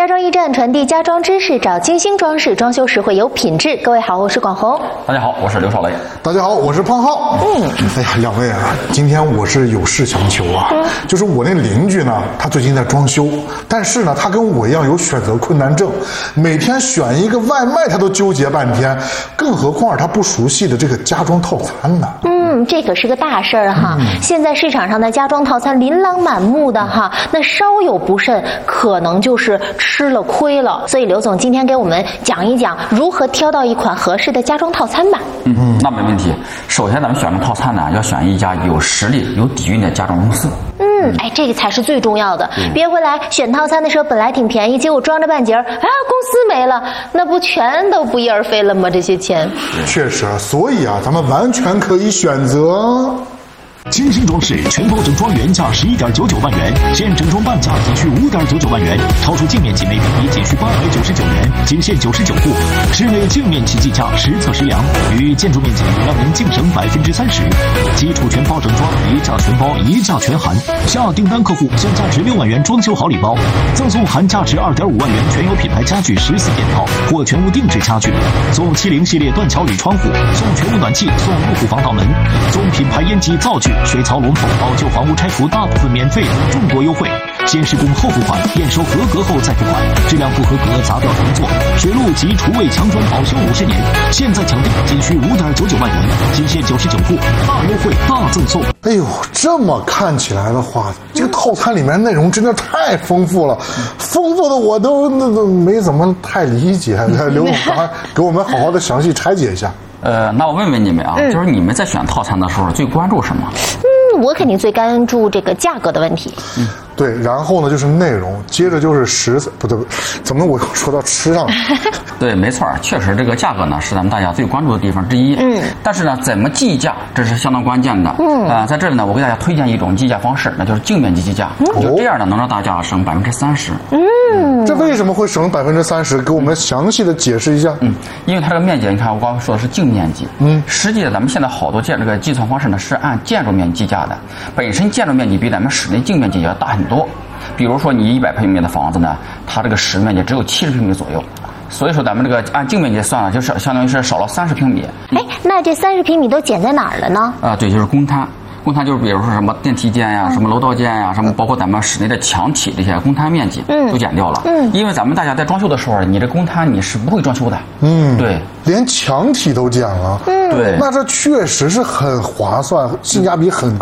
家装驿站传递家装知识，找精心装饰，装修实惠有品质。各位好，我是广红。 大家好，我是刘少雷。 大家好，我是胖浩。哎呀，两位啊，今天我是有事相求啊。就是我那邻居呢，他最近在装修，但是呢，他跟我一样有选择困难症，每天选一个外卖他都纠结半天，更何况是他不熟悉的这个家装套餐呢。 这可是个大事儿哈。现在市场上的家装套餐琳琅满目的哈，那稍有不慎，可能就是吃了亏了。所以刘总今天给我们讲一讲如何挑到一款合适的家装套餐吧。 那没问题。首先咱们选择套餐呢，要选一家有实力、有底蕴的家装公司。这个才是最重要的。别回来选套餐的时候本来挺便宜，结果装着半截儿，公司没了，那不全都不翼而飞了吗？这些钱。 确实，所以啊，咱们完全可以选择精心装饰全包整装原价11.99万元，现整装半价仅需5.99万元，超出净面积每平米仅需899元，仅限99户。室内净面积计价实测实量，与建筑面积让您净省30%。基础全包整装，一价全包，一价全含。下订单客户享价值6万元装修好礼包，赠送含价值2.5万元全有品牌家具14件套或全屋定制家具，送70系列断桥铝窗户，送全屋暖气，送入户防盗门，送品牌烟机灶具、水槽龙头，保旧房屋拆除大部分免费，众多优惠。先施工后付款，验收合格后再付款，质量不合格砸掉重做。水路及厨卫墙砖保修50年，现在抢订仅需5.99万元，仅限99户，大优惠大赠送。 哎呦，这么看起来的话，这个套餐里面内容真的太丰富了，丰富的我都没怎么太理解。刘总，给我们好好的详细拆解一下。 那我问问你们啊，就是你们在选套餐的时候最关注什么？ 我肯定最关注这个价格的问题。 对，然后呢就是内容，接着就是食材，不对，怎么我又说到吃上了？ 对，没错，确实这个价格呢是咱们大家最关注的地方之一。但是呢，怎么计价，这是相当关键的。在这里呢，我给大家推荐一种计价方式，那就是净面积计价。就这样呢，能让大家省30%。 这为什么会省30%？给我们详细的解释一下。 因为它这个面积，你看我刚刚说的是净面积。实际咱们现在好多这个计算方式呢是按建筑面积计价的，本身建筑面积比咱们室内净面积要大很多。比如说你100平米的房子呢，它这个实面积只有70平米左右，所以说咱们这个按净面积算了，就是相当于是少了30平米。 那这30平米都减在哪儿了呢？ 对，就是公摊。公摊就是比如说什么电梯间呀、什么楼道间呀、什么包括咱们室内的墙体这些公摊面积都减掉了。因为咱们大家在装修的时候，你这公摊你是不会装修的。对， 连墙体都减了。 对， 那这确实是很划算，性价比很